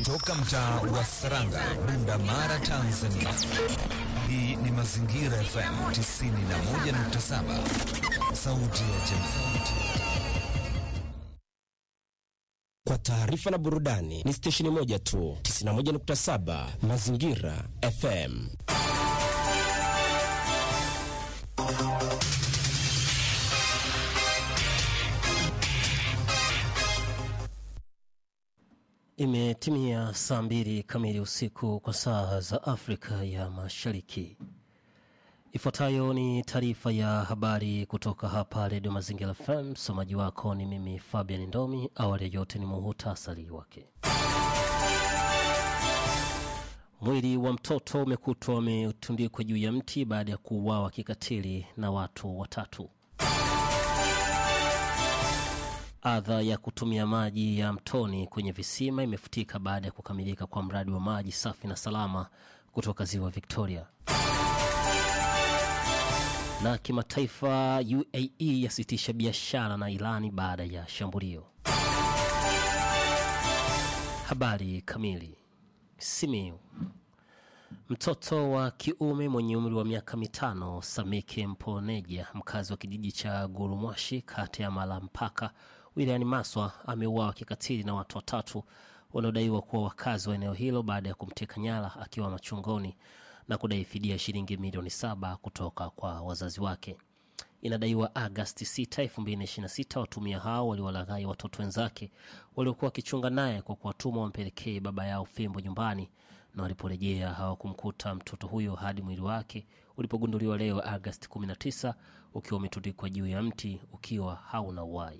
Toka mtaa wa Saranga, Bundamara, Tanzania. Hii ni Mazingira FM 91.7, sauti ya jamii. Kwa taarifa na burudani ni stesheni moja tu, 91.7 Mazingira FM. Imetimia saa 2 kamili usiku kwa saa za Afrika ya Mashariki. Ifuatayo ni taarifa ya habari kutoka hapa Radio Mazingira FM. Msomaji wako ni mimi Fabian Ndomi. Awali yote ni muhtasari wake. Mwili wa mtoto umekutwa umetundikwa juu ya mti baada ya kuuawa kikatili na watu watatu. Adha ya kutumia maji ya mtoni kwenye visima imefutika baada ya kukamilika kwa mradi wa maji safi na salama kutoka Ziwa Victoria. Na kimataifa, UAE yasitisha biashara na Irani baada ya shambulio. Habari kamili. Simiyu. Mtoto wa kiume mwenye umri wa miaka 5, Samike Mponeja, mkazi wa kijiji cha Gurumwashi, kata ya Malampaka, wilayani Maswa, ameuawa kikatili na watu watatu wanaodaiwa kuwa wakazi wa eneo hilo baada ya kumteka nyara akiwa machungoni na kudai fidia shilingi milioni 7 kutoka kwa wazazi wake. Inadaiwa Agosti 6, 2026 watumia hao waliwalaghai watoto wenzake waliokuwa wakichunga naye kwa kuwatuma wampelekee baba yao fimbo nyumbani, na waliporejea hawakumkuta mtoto huyo hadi mwili wake ulipogunduliwa leo Agosti 19 ukiwa umetundikwa juu ya mti ukiwa hauna uhai.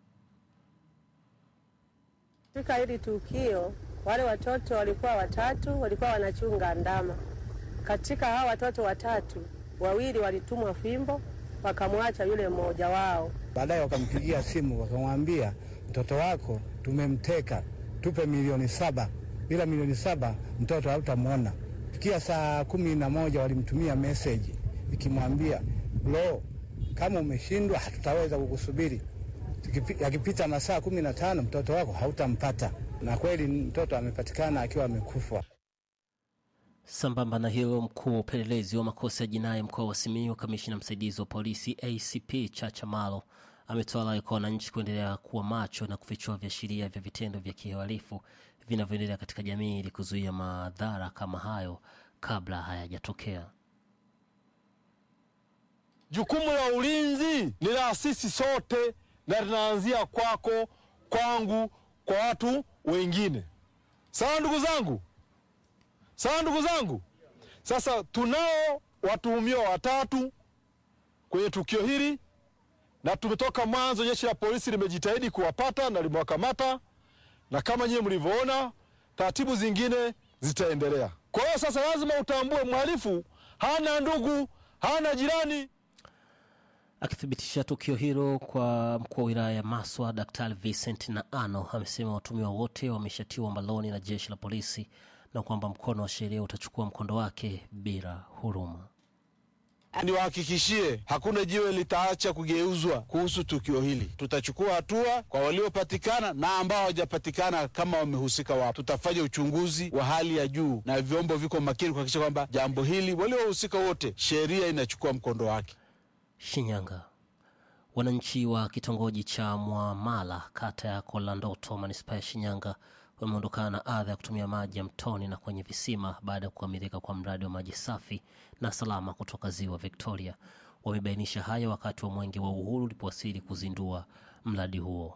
Katika hili tukio, wale watoto walikuwa watatu, walikuwa wanachunga ndama. Katika hao watoto watatu, 2 walitumwa fimbo, wakamwacha yule mmoja wao. Baadaye wakampigia simu wakamwambia, mtoto wako tumemteka, tupe milioni 7. Bila milioni 7 mtoto hautamwona. Fikia saa 11 walimtumia message ikimwambia, bro, kama umeshindwa hatutaweza kukusubiri. Yakipita masaa 15 mtoto wako hautampata. Na kweli mtoto amepatikana akiwa amekufa. Sambamba na hilo, mkuu upelelezi wa makosa ya jinai mkoa wa Simiyu, kamishna msaidizi wa polisi ACP Chacha Malo, ametoa rai kwa wananchi kuendelea kuwa macho na kufichua viashiria vya vitendo vya kihalifu vinavyoendelea katika jamii ili kuzuia madhara kama hayo kabla hayajatokea. Jukumu la ulinzi ni la sisi sote na linaanzia kwako, kwangu, kwa watu wengine. Sawa ndugu zangu? Sawa ndugu zangu? Sasa tunao watuhumiwa watatu kwenye tukio hili, na tumetoka mwanzo jeshi la polisi limejitahidi kuwapata na limewakamata, na kama nyinyi mlivyoona taratibu zingine zitaendelea. Kwa hiyo sasa lazima utambue mhalifu hana ndugu, hana jirani. Akithibitisha tukio hilo kwa mkuu wa wilaya ya Maswa, Daktari Vincent Naano amesema watuhumiwa wote wameshatiwa mbaloni na jeshi la polisi na kwamba mkono wa sheria utachukua mkondo wake bila huruma. Niwahakikishie hakuna jiwe litaacha kugeuzwa kuhusu tukio hili. Tutachukua hatua kwa waliopatikana na ambao hawajapatikana kama wamehusika wapo. Tutafanya uchunguzi wa hali ya juu na vyombo viko makini kuhakikisha kwamba jambo hili waliohusika wote sheria inachukua mkondo wake. Shinyanga. Wananchi wa kitongoji cha Mwamala, kata ya Kolandoto, manispaa ya Shinyanga, wameondokana na adha ya kutumia maji ya mtoni na kwenye visima baada ya kukamilika kwa mradi wa maji safi na salama kutoka Ziwa Victoria. Wamebainisha haya wakati wa Mwenge wa Uhuru ulipowasili kuzindua mradi huo.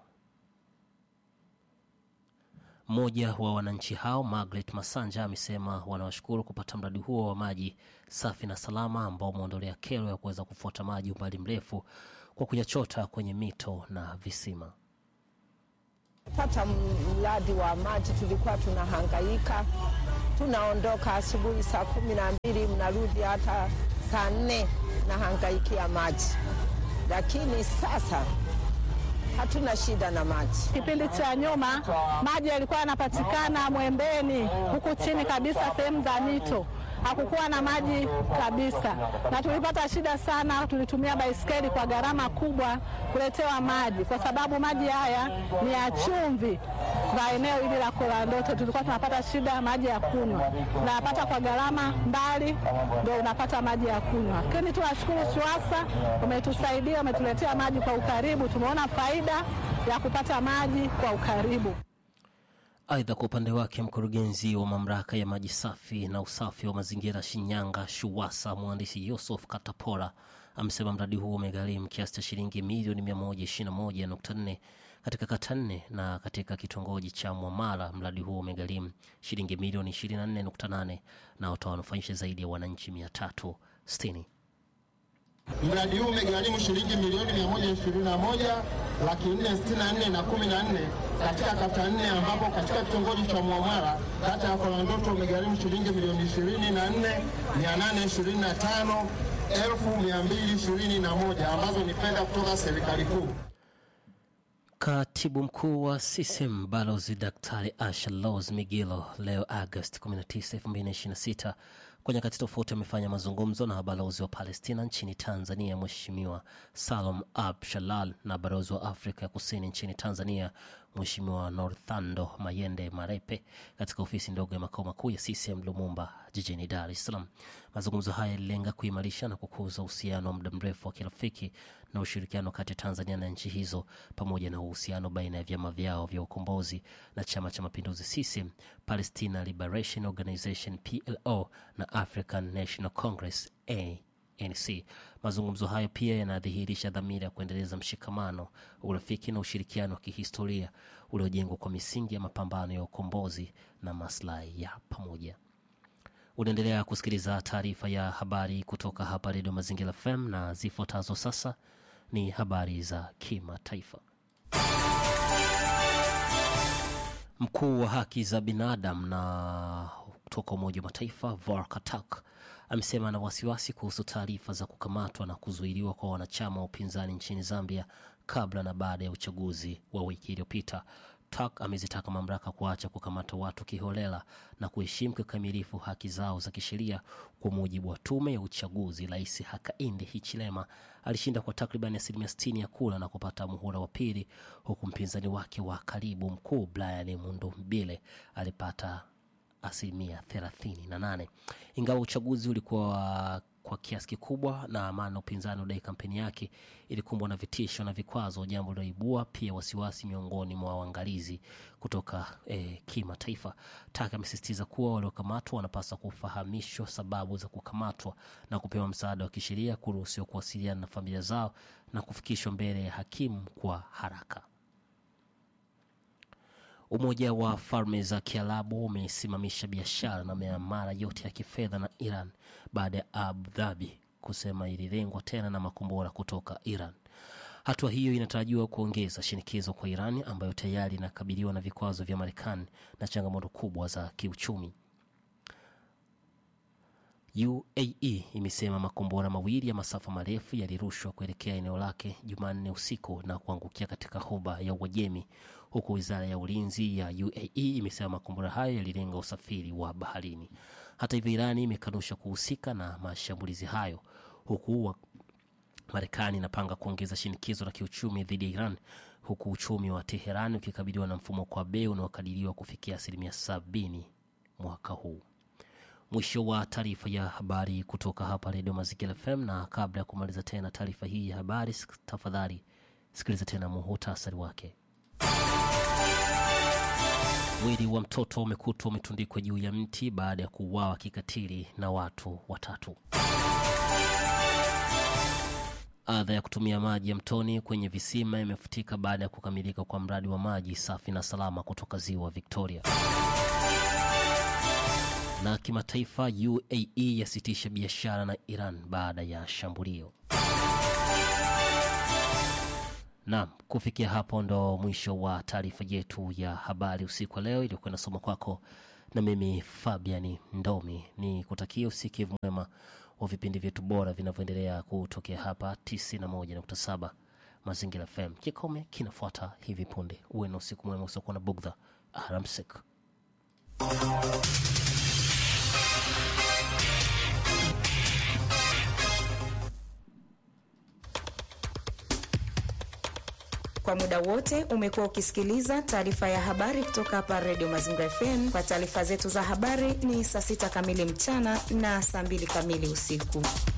Mmoja wa wananchi hao, Margaret Masanja, amesema wanawashukuru kupata mradi huo wa maji safi na salama ambao umeondolea kero ya kuweza kufuata maji umbali mrefu kwa kuyachota kwenye mito na visima. Pata mradi wa maji tulikuwa tunahangaika. Tunaondoka asubuhi saa 12 mnarudi hata saa 4 na hangaikia maji. Lakini sasa hatuna shida na maji. Kipindi cha nyuma maji yalikuwa yanapatikana Mwembeni huku chini kabisa sehemu za mito. hakukuwa na maji kabisa, na tulipata shida sana. Tulitumia baisikeli kwa gharama kubwa kuletewa maji, kwa sababu maji haya ni ya chumvi. Kwa eneo hili la Kolandoto tulikuwa tunapata shida maji ya kunywa, tunapata kwa gharama mbali ndio unapata maji ya kunywa. Lakini tunashukuru SUWASA, umetusaidia, umetuletea maji kwa ukaribu. Tumeona faida ya kupata maji kwa ukaribu. Aidha, kwa upande wake mkurugenzi wa mamlaka ya maji safi na usafi wa mazingira Shinyanga SUWASA, mhandisi Yusuf Katapora, amesema mradi huo umegharimu kiasi cha shilingi milioni 121.4 katika kata 4, na katika kitongoji cha Mwamala mradi huo umegharimu shilingi milioni 24.8 na utawanufaisha zaidi ya wananchi 360. Mradi huu umegharimu shilingi milioni 121,464,014 katika kata 4, ambapo katika kitongoji cha Mwamala kata ya Kolandoto umegharimu shilingi milioni 24,825,221 ambazo ni fedha kutoka serikali kuu. Katibu mkuu wa CCM Balozi Daktari Asha Rose Migilo leo Agosti 19, 2026 kwa nyakati tofauti amefanya mazungumzo na balozi wa Palestina nchini Tanzania Mheshimiwa Salom Abshalal na balozi wa Afrika ya Kusini nchini Tanzania Mheshimiwa Northando Mayende Marepe katika ofisi ndogo ya makao makuu ya CCM Lumumba jijini Dar es Salaam. Mazungumzo haya yalilenga kuimarisha na kukuza uhusiano wa muda mrefu wa kirafiki na ushirikiano kati ya Tanzania na nchi hizo, pamoja na uhusiano baina ya vyama vyao vya ukombozi na Chama cha Mapinduzi CCM, Palestina Liberation Organization PLO na African National Congress ANC. Mazungumzo hayo pia yanadhihirisha dhamira ya kuendeleza mshikamano, urafiki na ushirikiano wa kihistoria uliojengwa kwa misingi ya mapambano ya ukombozi na maslahi ya pamoja. Unaendelea kusikiliza taarifa ya habari kutoka hapa Radio Mazingira FM, na zifuatazo sasa ni habari za kimataifa. Mkuu wa haki za binadamu na kutoka Umoja wa Mataifa Volker Turk amesema na wasiwasi kuhusu taarifa za kukamatwa na kuzuiliwa kwa wanachama wa upinzani nchini Zambia kabla na baada ya uchaguzi wa wiki iliyopita. Turk amezitaka mamlaka kuacha kukamata watu kiholela na kuheshimu kikamilifu haki zao za kisheria. Kwa mujibu wa tume ya uchaguzi, Rais Hakainde Hichilema alishinda kwa takriban 60% ya kura na kupata muhula wa pili, huku mpinzani wake wa karibu mkuu Brian Mundumbile alipata 38%. Ingawa uchaguzi ulikuwa kwa kiasi kikubwa na amani, upinzani udai kampeni yake ilikumbwa na vitisho na vikwazo, jambo liloibua pia wasiwasi miongoni mwa waangalizi kutoka kimataifa. Taka amesisitiza kuwa waliokamatwa wanapaswa kufahamishwa sababu za kukamatwa na kupewa msaada wa kisheria, kuruhusiwa kuwasiliana na familia zao na kufikishwa mbele ya hakimu kwa haraka. Umoja wa Falme za Kiarabu umesimamisha biashara na miamala yote ya kifedha na Iran baada ya Abu Dhabi kusema ililengwa tena na makombora kutoka Iran. Hatua hiyo inatarajiwa kuongeza shinikizo kwa Iran ambayo tayari inakabiliwa na vikwazo vya Marekani na changamoto kubwa za kiuchumi. UAE imesema makombora mawili ya masafa marefu yalirushwa kuelekea eneo lake Jumanne usiku na kuangukia katika ghuba ya Uajemi, huku wizara ya ulinzi ya UAE imesema makombora hayo yalilenga usafiri wa baharini. Hata hivyo, Irani imekanusha kuhusika na mashambulizi hayo, huku Marekani inapanga kuongeza shinikizo la kiuchumi dhidi ya Iran, huku uchumi wa Tehran ukikabiliwa na mfumuko wa bei unaokadiriwa kufikia 70% mwaka huu. Mwisho wa taarifa ya habari kutoka hapa Radio Mazingira FM, na kabla ya kumaliza tena taarifa hii ya habari, tafadhali sikiliza tena muhtasari wake. Mwili wa mtoto umekutwa umetundikwa juu ya mti baada ya kuuawa kikatili na watu watatu. Adha ya kutumia maji ya mtoni kwenye visima imefutika baada ya kukamilika kwa mradi wa maji safi na salama kutoka Ziwa Victoria. Na kimataifa, UAE yasitisha biashara na Iran baada ya shambulio. Na kufikia hapo ndo mwisho wa taarifa yetu ya habari usiku wa leo, iliyokuwa inasoma kwako na mimi Fabian Ndomi. Ni kutakia usikivu mwema wa vipindi vyetu bora vinavyoendelea kutokea hapa 91.7 Mazingira FM. Kikome kinafuata hivi punde. Uwe na usiku mwema usiokuwa na bugdha. Alamsik. Kwa muda wote umekuwa ukisikiliza taarifa ya habari kutoka hapa Radio Mazingira FM. Kwa taarifa zetu za habari ni saa 6 kamili mchana na saa 2 kamili usiku.